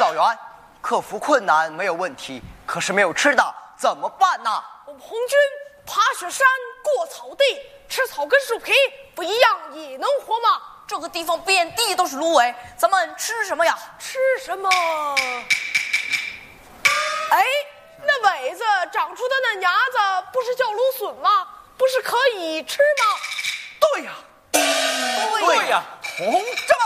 道员，克服困难没有问题，可是没有吃的怎么办呢？ 我们红军爬雪山，过草地，吃草跟树皮不一样也能活吗？ 这个地方遍地都是芦苇，咱们吃什么呀？ 吃什么？哎，那苇子长出的嫩芽子不是叫芦笋吗？不是可以吃吗？ 对呀， 对呀， 同志们。